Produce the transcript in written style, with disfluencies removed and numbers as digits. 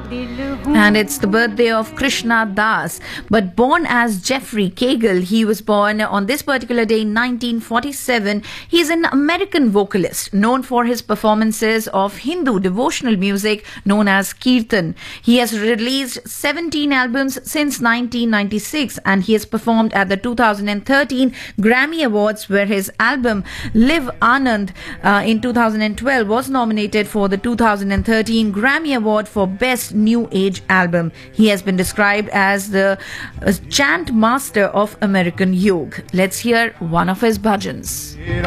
And it's the birthday of Krishna Das. But born as Jeffrey Cagle, he was born on this particular day in 1947. He's an American vocalist known for his performances of Hindu devotional music known as Kirtan. He has released 17 albums since 1996 and he has performed at the 2013 Grammy Awards, where his album Live Anand in 2012 was nominated for the 2013 Grammy Award for Best New Age Album. He has been described as the chant master of American Yoga. Let's hear one of his bhajans.